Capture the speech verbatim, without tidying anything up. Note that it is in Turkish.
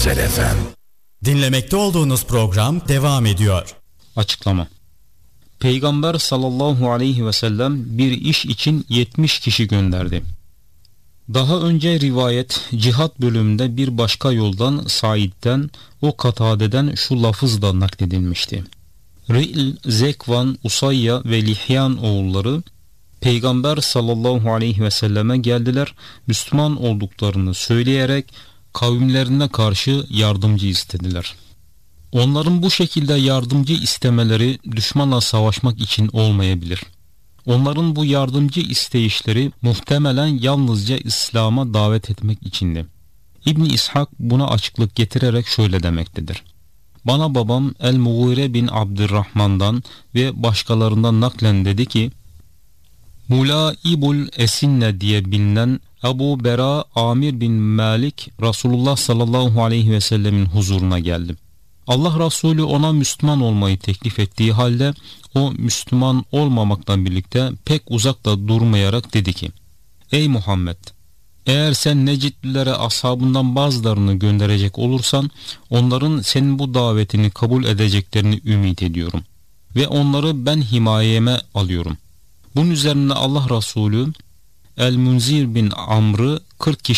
Güzel F M. Dinlemekte olduğunuz program devam ediyor. Açıklama. Peygamber sallallahu aleyhi ve sellem bir iş için yetmiş kişi gönderdi. Daha önce rivayet cihat bölümünde bir başka yoldan Said'den, o Katade'den şu lafızla nakledilmişti. Ri'l, Zekvan, Usayya ve Lihyan oğulları Peygamber sallallahu aleyhi ve selleme geldiler, Müslüman olduklarını söyleyerek kavimlerine karşı yardımcı istediler. Onların bu şekilde yardımcı istemeleri düşmanla savaşmak için olmayabilir. Onların bu yardımcı isteyişleri muhtemelen yalnızca İslam'a davet etmek içindi. İbn İshak buna açıklık getirerek şöyle demektedir. Bana babam El-Mughire bin Abdurrahman'dan ve başkalarından naklen dedi ki, Mulaibul Esinne diye bilinen Ebu Bera Amir bin Malik Resulullah sallallahu aleyhi ve sellemin huzuruna geldi. Allah Resulü ona Müslüman olmayı teklif ettiği halde o Müslüman olmamakla birlikte pek uzakta durmayarak dedi ki, Ey Muhammed! Eğer sen Necidlilere ashabından bazılarını gönderecek olursan onların senin bu davetini kabul edeceklerini ümit ediyorum ve onları ben himayeme alıyorum. Bunun üzerine Allah Resulü El-Munzir bin Amr'ı kırk kişi